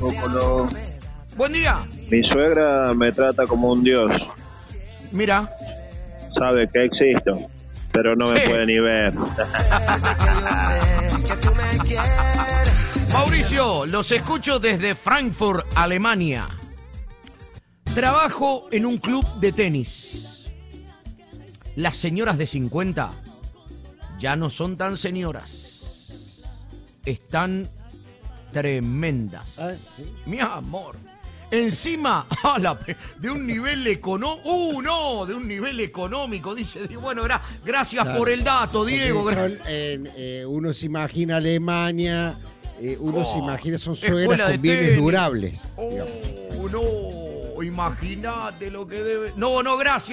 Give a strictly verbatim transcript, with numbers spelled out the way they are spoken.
Horóscopo. Buen día. Mi suegra me trata como un dios. Mira. Sabe que existo, pero no me Sí. puede ni ver. Mauricio, los escucho desde Frankfurt, Alemania. Trabajo en un club de tenis. Las señoras de cincuenta ya no son tan señoras. Están tremendas. Ah, ¿sí? Mi amor. Encima, a la pe- de un nivel económico. ¡Uh, no! De un nivel económico. Dice, bueno, gra- gracias Claro. por el dato, Diego. Porque gra- son, eh, eh, uno se imagina Alemania, eh, uno Oh, se imagina, son escuela suegras de con bienes tenis. durables. digamos. Oh, no. Imagínate lo que debe. No, no, gracias.